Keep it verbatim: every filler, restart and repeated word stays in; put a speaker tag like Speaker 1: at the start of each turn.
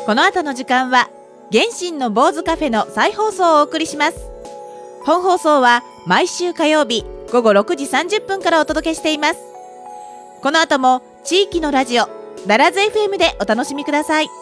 Speaker 1: この後の時間は原神の坊主カフェの再放送をお送りします。本放送は毎週火曜日ごごろくじさんじゅっぷんからお届けしています。この後も地域のラジオダラズ エフエム でお楽しみください。